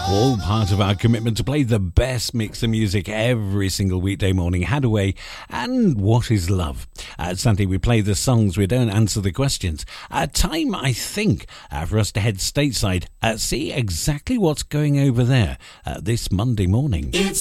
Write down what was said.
All part of our commitment to play the best mix of music every single weekday morning. Hadaway and What Is Love? Sunday we play the songs, we don't answer the questions. Time, I think, for us to head stateside, see exactly what's going over there this Monday morning. It's